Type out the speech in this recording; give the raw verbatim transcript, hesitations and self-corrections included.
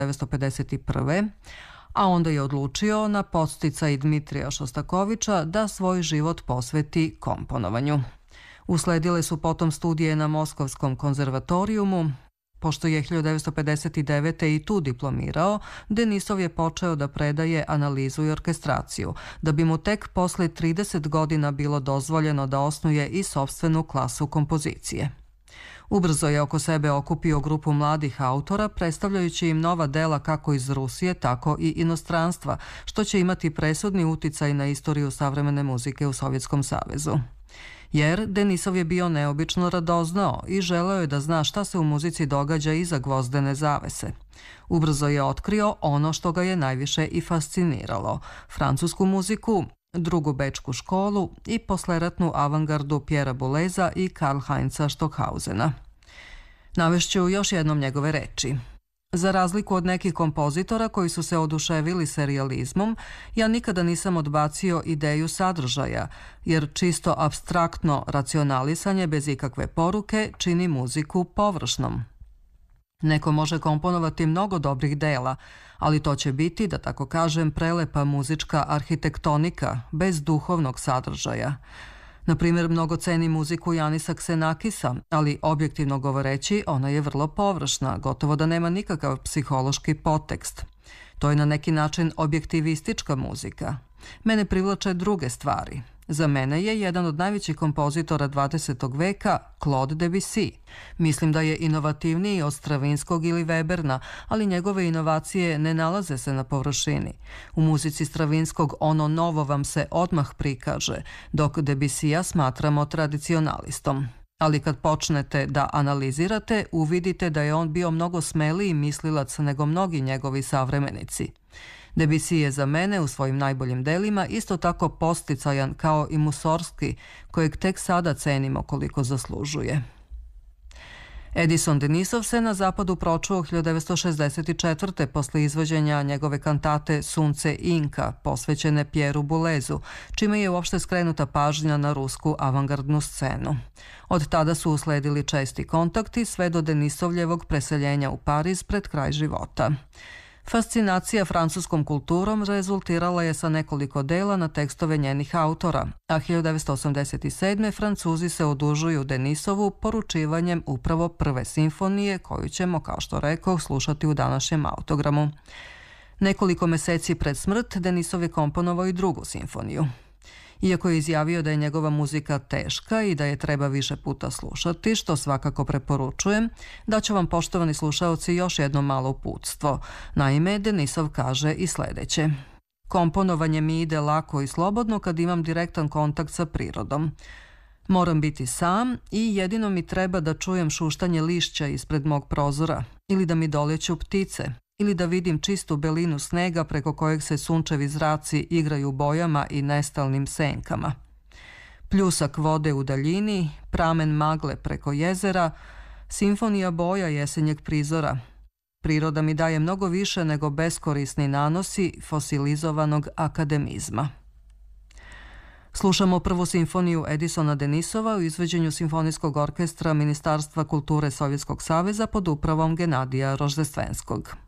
devetsto pedeset prve. a onda je odlučio na podsticaj Dmitrija Šostakoviča da svoj život posveti komponovanju. Usledile su potom studije na Moskovskom konzervatorijumu. Pošto je hiljadu devetsto pedeset devete. i tu diplomirao, Denisov je počeo da predaje analizu i orkestraciju, da bi mu tek posle trideset godina bilo dozvoljeno da osnuje i sopstvenu klasu kompozicije. Ubrzo je oko sebe okupio grupu mladih autora, predstavljajući im nova dela kako iz Rusije, tako i inostranstva, što će imati presudni uticaj na istoriju savremene muzike u Sovjetskom savezu. Jer Denisov je bio neobično radoznao i želeo je da zna šta se u muzici događa iza gvozdene zavese. Ubrzo je otkrio ono što ga je najviše i fasciniralo, francusku muziku, drugu bečku školu i posleratnu avangardu Pjera Bouleza i Karl Heinza Stockhausena. Navešću još jednom njegove reči. Za razliku od nekih kompozitora koji su se oduševili serijalizmom, ja nikada nisam odbacio ideju sadržaja, jer čisto apstraktno racionalisanje bez ikakve poruke čini muziku površnom. Neko može komponovati mnogo dobrih dela, ali to će biti, da tako kažem, prelepa muzička arhitektonika bez duhovnog sadržaja. Na primjer, mnogo ceni muziku Janisa Ksenakisa, ali objektivno govoreći, ona je vrlo površna, gotovo da nema nikakav psihološki podtekst. To je na neki način objektivistička muzika. Mene privlače druge stvari. Za mene je jedan od najvećih kompozitora dvadesetog veka Claude Debussy. Mislim da je inovativniji od Stravinskog ili Weberna, ali njegove inovacije ne nalaze se na površini. U muzici Stravinskog ono novo vam se odmah prikaže, dok Debussya smatramo tradicionalistom. Ali kad počnete da analizirate, uvidite da je on bio mnogo smeliji mislilac nego mnogi njegovi savremenici. Debussy je za mene u svojim najboljim delima isto tako posticajan kao i Mussorgsky, kojeg tek sada cenimo koliko zaslužuje. Edison Denisov se na zapadu pročuo hiljadu devetsto šezdeset četvrte. posle izvođenja njegove kantate Sunce Inka, posvećene Pjeru Boulezu, čime je uopšte skrenuta pažnja na rusku avangardnu scenu. Od tada su usledili česti kontakti sve do Denisovljevog preseljenja u Pariz pred kraj života. Fascinacija francuskom kulturom rezultirala je sa nekoliko dela na tekstove njenih autora, a hiljadu devetsto osamdeset sedme. Francuzi se odužuju Denisovu poručivanjem upravo prve simfonije, koju ćemo, kao što rekoh, slušati u današnjem autogramu. Nekoliko meseci pred smrt Denisov je komponovao i drugu simfoniju. Iako je izjavio da je njegova muzika teška i da je treba više puta slušati, što svakako preporučujem, daću vam, poštovani slušaoci, još jedno malo uputstvo. Naime, Denisov kaže i sledeće. Komponovanje mi ide lako i slobodno kad imam direktan kontakt sa prirodom. Moram biti sam i jedino mi treba da čujem šuštanje lišća ispred mog prozora ili da mi doleću ptice, ili da vidim čistu belinu snega preko kojeg se sunčevi zraci igraju bojama i nestalnim senkama. Pljusak vode u daljini, pramen magle preko jezera, simfonija boja jesenjeg prizora. Priroda mi daje mnogo više nego beskorisni nanosi fosilizovanog akademizma. Slušamo prvu simfoniju Edisona Denisova u izvođenju Simfonijskog orkestra Ministarstva kulture Sovjetskog saveza pod upravom Genadija Roždestvenskog.